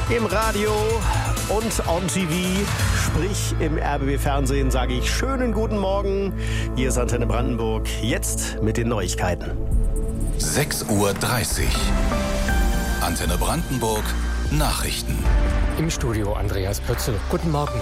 Im Radio und on TV, sprich im RBB-Fernsehen, sage ich schönen guten Morgen. Hier ist Antenne Brandenburg, jetzt mit den Neuigkeiten. 6:30 Uhr. Antenne Brandenburg, Nachrichten. Im Studio Andreas Pötzl. Guten Morgen.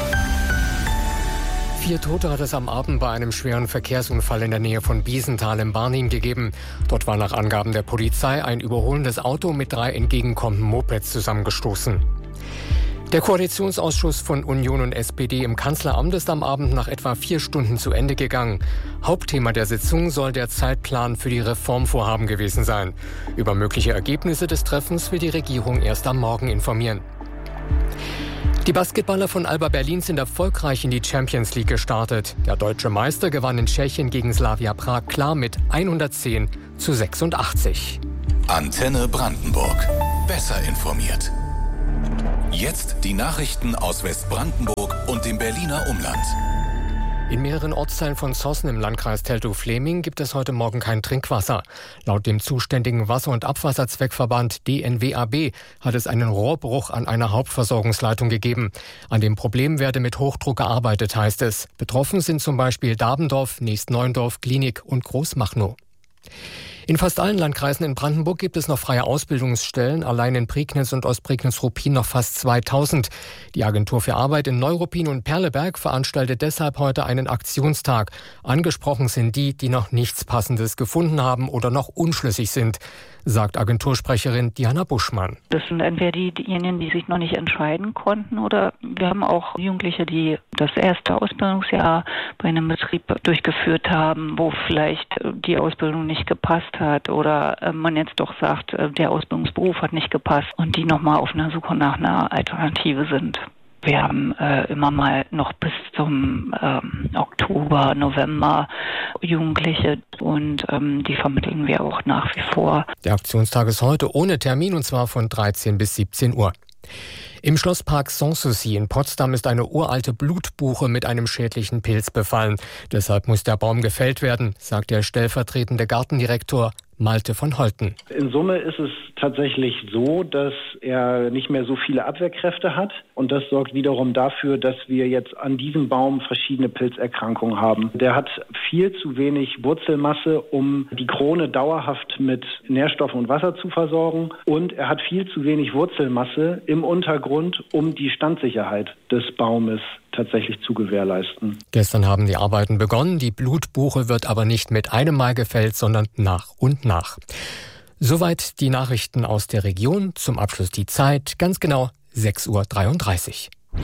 4 Tote hat es am Abend bei einem schweren Verkehrsunfall in der Nähe von Biesenthal im Barnim gegeben. Dort war nach Angaben der Polizei ein überholendes Auto mit 3 entgegenkommenden Mopeds zusammengestoßen. Der Koalitionsausschuss von Union und SPD im Kanzleramt ist am Abend nach etwa 4 Stunden zu Ende gegangen. Hauptthema der Sitzung soll der Zeitplan für die Reformvorhaben gewesen sein. Über mögliche Ergebnisse des Treffens will die Regierung erst am Morgen informieren. Die Basketballer von Alba Berlin sind erfolgreich in die Champions League gestartet. Der deutsche Meister gewann in Tschechien gegen Slavia Prag klar mit 110:86. Antenne Brandenburg. Besser informiert. Jetzt die Nachrichten aus Westbrandenburg und dem Berliner Umland. In mehreren Ortsteilen von Zossen im Landkreis Teltow-Fläming gibt es heute Morgen kein Trinkwasser. Laut dem zuständigen Wasser- und Abwasserzweckverband DNWAB hat es einen Rohrbruch an einer Hauptversorgungsleitung gegeben. An dem Problem werde mit Hochdruck gearbeitet, heißt es. Betroffen sind zum Beispiel Dabendorf, Neest-Neuendorf, Glienig und Großmachnow. In fast allen Landkreisen in Brandenburg gibt es noch freie Ausbildungsstellen, allein in Prignitz und Ostprignitz-Ruppin noch fast 2000. Die Agentur für Arbeit in Neuruppin und Perleberg veranstaltet deshalb heute einen Aktionstag. Angesprochen sind die, die noch nichts Passendes gefunden haben oder noch unschlüssig sind, sagt Agentursprecherin Diana Buschmann. Das sind entweder diejenigen, die sich noch nicht entscheiden konnten, oder wir haben auch Jugendliche, die das erste Ausbildungsjahr bei einem Betrieb durchgeführt haben, wo vielleicht die Ausbildung nicht gepasst hat oder man jetzt doch sagt, der Ausbildungsberuf hat nicht gepasst und die nochmal auf einer Suche nach einer Alternative sind. Wir haben immer mal noch bis zum Oktober, November Jugendliche und die vermitteln wir auch nach wie vor. Der Aktionstag ist heute ohne Termin und zwar von 13 bis 17 Uhr. Im Schlosspark Sanssouci in Potsdam ist eine uralte Blutbuche mit einem schädlichen Pilz befallen. Deshalb muss der Baum gefällt werden, sagt der stellvertretende Gartendirektor Malte von Holten. In Summe ist es tatsächlich so, dass er nicht mehr so viele Abwehrkräfte hat. Und das sorgt wiederum dafür, dass wir jetzt an diesem Baum verschiedene Pilzerkrankungen haben. Der hat viel zu wenig Wurzelmasse, um die Krone dauerhaft mit Nährstoffen und Wasser zu versorgen. Und er hat viel zu wenig Wurzelmasse im Untergrund, um die Standsicherheit des Baumes tatsächlich zu gewährleisten. Gestern haben die Arbeiten begonnen. Die Blutbuche wird aber nicht mit einem Mal gefällt, sondern nach und nach. Soweit die Nachrichten aus der Region. Zum Abschluss die Zeit, ganz genau 6:33 Uhr.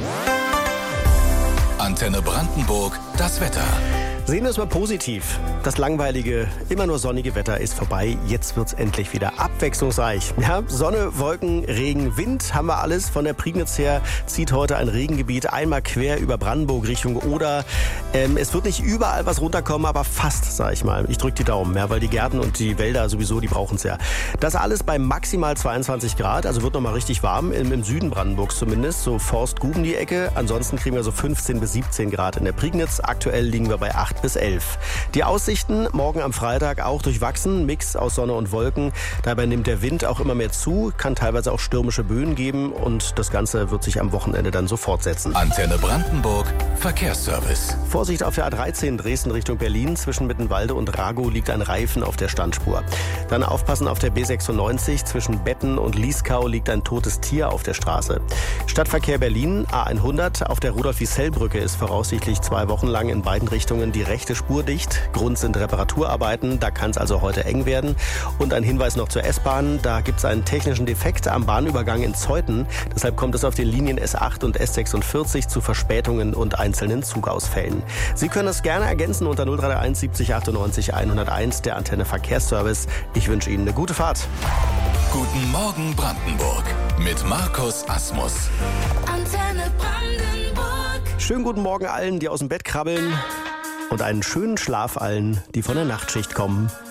Antenne Brandenburg, das Wetter. Sehen wir es mal positiv. Das langweilige, immer nur sonnige Wetter ist vorbei. Jetzt wird's endlich wieder abwechslungsreich. Ja, Sonne, Wolken, Regen, Wind haben wir alles. Von der Prignitz her zieht heute ein Regengebiet einmal quer über Brandenburg Richtung Oder. Es wird nicht überall was runterkommen, aber fast, sag ich mal. Ich drücke die Daumen, ja, weil die Gärten und die Wälder sowieso, die brauchen es ja. Das alles bei maximal 22 Grad, also wird nochmal richtig warm, im Süden Brandenburgs zumindest, so Forst-Guben die Ecke. Ansonsten kriegen wir so 15 bis 17 Grad in der Prignitz. Aktuell liegen wir bei 8 bis 11. Die Aussichten morgen am Freitag auch durchwachsen, Mix aus Sonne und Wolken. Dabei nimmt der Wind auch immer mehr zu, kann teilweise auch stürmische Böen geben und das Ganze wird sich am Wochenende dann so fortsetzen. Antenne Brandenburg, Verkehrsservice. Vorsicht auf der A13 Dresden Richtung Berlin. Zwischen Mittenwalde und Ragow liegt ein Reifen auf der Standspur. Dann aufpassen auf der B96. Zwischen Betten und Lieskau liegt ein totes Tier auf der Straße. Stadtverkehr Berlin, A100. Auf der Rudolf-Wiesel-Brücke ist voraussichtlich 2 Wochen lang in beiden Richtungen die rechte Spur dicht. Grund sind Reparaturarbeiten. Da kann es also heute eng werden. Und ein Hinweis noch zur S-Bahn. Da gibt es einen technischen Defekt am Bahnübergang in Zeuthen. Deshalb kommt es auf den Linien S8 und S46 zu Verspätungen und einzelnen Zugausfällen. Sie können es gerne ergänzen unter 0331 70 98 101, der Antenne Verkehrsservice. Ich wünsche Ihnen eine gute Fahrt. Guten Morgen Brandenburg mit Markus Asmus. Antenne Brandenburg. Schönen guten Morgen allen, die aus dem Bett krabbeln. Und einen schönen Schlaf allen, die von der Nachtschicht kommen.